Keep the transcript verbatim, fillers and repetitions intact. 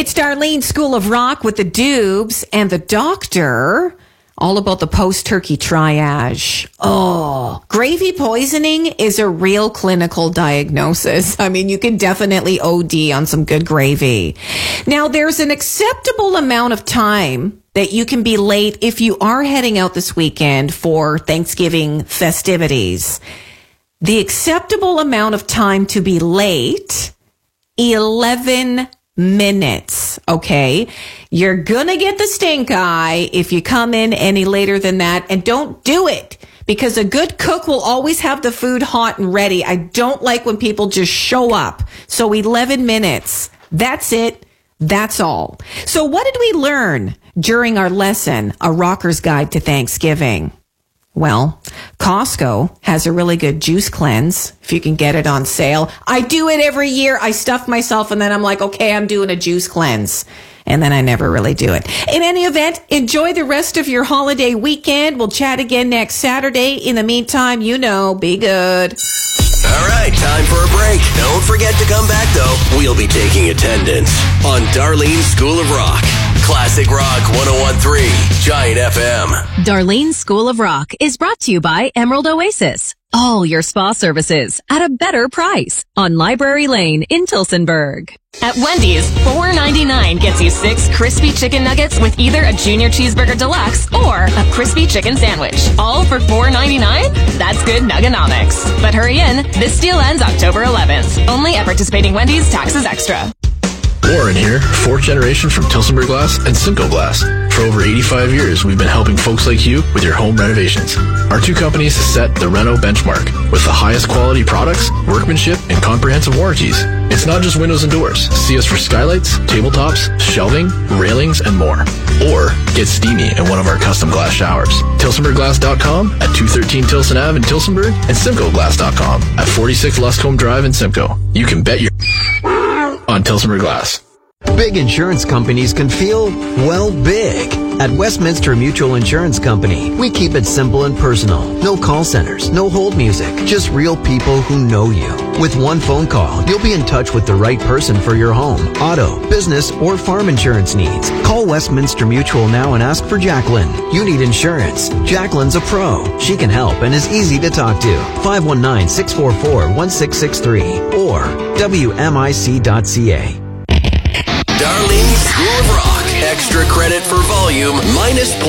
It's Darlene, School of Rock with the Dubes and the Doctor. All about the post-turkey triage. Oh, gravy poisoning is a real clinical diagnosis. I mean, you can definitely O D on some good gravy. Now, there's an acceptable amount of time that you can be late if you are heading out this weekend for Thanksgiving festivities. The acceptable amount of time to be late, eleven minutes, okay? You're gonna get the stink eye if you come in any later than that, and don't do it because a good cook will always have the food hot and ready. I don't like when people just show up. So eleven minutes. That's it. That's all. So what did we learn during our lesson, A Rocker's Guide to Thanksgiving? Well, Costco has a really good juice cleanse if you can get it on sale. I do it every year. I stuff myself and then I'm like, okay, I'm doing a juice cleanse. And then I never really do it. In any event, enjoy the rest of your holiday weekend. We'll chat again next Saturday. In the meantime, you know, be good. All right, time for a break. Don't forget to come back, though. We'll be taking attendance on Darlene's School of Rock. Classic Rock one oh one point three, Giant F M. Darlene's School of Rock is brought to you by Emerald Oasis. All your spa services at a better price on Library Lane in Tillsonburg. At Wendy's, four ninety-nine gets you six crispy chicken nuggets with either a Junior Cheeseburger Deluxe or a crispy chicken sandwich. All for four ninety-nine? That's good nuggonomics. But hurry in, this deal ends October eleventh. Only at participating Wendy's, taxes extra. Warren here, fourth generation from Tillsonburg Glass and Simcoe Glass. For over eighty-five years, we've been helping folks like you with your home renovations. Our two companies set the Reno benchmark with the highest quality products, workmanship, and comprehensive warranties. It's not just windows and doors. See us for skylights, tabletops, shelving, railings, and more. Or get steamy in one of our custom glass showers. Tillsonburg Glass dot com at two thirteen Tilson Avenue in Tillsonburg and Simcoe Glass dot com at forty-six Luscombe Drive in Simcoe. You can bet your on Tillsonburg Glass. Big insurance companies can feel, well, big. At Westminster Mutual Insurance Company, we keep it simple and personal. No call centers, no hold music, just real people who know you. With one phone call, you'll be in touch with the right person for your home, auto, business, or farm insurance needs. Call Westminster Mutual now and ask for Jacqueline. You need insurance. Jacqueline's a pro. She can help and is easy to talk to. five one nine, six four four, one six six three or W M I C dot C A. Darlene's School of Rock. Extra credit for volume minus